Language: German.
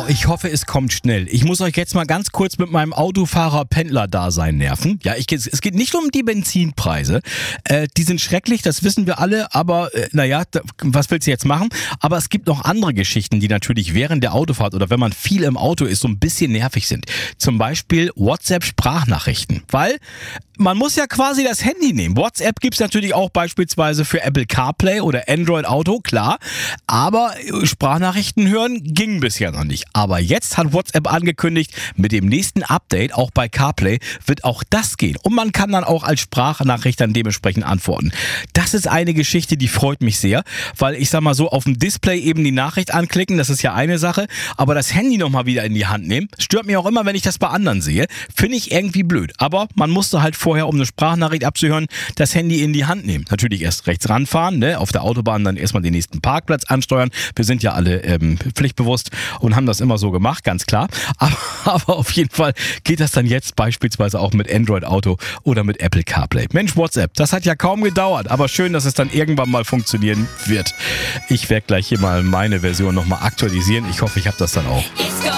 ich hoffe, es kommt schnell. Ich muss euch jetzt mal ganz kurz mit meinem Autofahrer-Pendler-Dasein nerven. Ja, es geht nicht um die Benzinpreise. Die sind schrecklich, das wissen wir alle, aber was willst du jetzt machen? Aber es gibt noch andere Geschichten, die natürlich während der Autofahrt oder wenn man viel im Auto ist, so ein bisschen nervig sind. Zum Beispiel WhatsApp-Sprachnachrichten. Weil man muss ja quasi das Handy nehmen. WhatsApp gibt's natürlich auch beispielsweise für Apple CarPlay oder Android Auto, klar. Aber Sprachnachrichten hören ging bisher noch nicht. Aber jetzt hat WhatsApp angekündigt, mit dem nächsten Update, auch bei CarPlay, wird auch das gehen. Und man kann dann auch als Sprachnachricht dann dementsprechend antworten. Das ist eine Geschichte, die freut mich sehr, weil ich sag mal so, auf dem Display eben die Nachricht anklicken, das ist ja eine Sache, aber das Handy nochmal wieder in die Hand nehmen, stört mich auch immer, wenn ich das bei anderen sehe. Finde ich irgendwie blöd. Aber man musste halt vorher, um eine Sprachnachricht abzuhören, das Handy in die Hand nehmen. Natürlich erst rechts ranfahren, ne? Auf der Autobahn dann erstmal den nächsten Parkplatz ansteuern. Wir sind ja alle pflichtbewusst und haben das immer so gemacht, ganz klar. Aber auf jeden Fall geht das dann jetzt beispielsweise auch mit Android Auto oder mit Apple CarPlay. Mensch, WhatsApp, das hat ja kaum gedauert, aber schön, dass es dann irgendwann mal funktionieren wird. Ich werde gleich hier mal meine Version nochmal aktualisieren. Ich hoffe, ich habe das dann auch.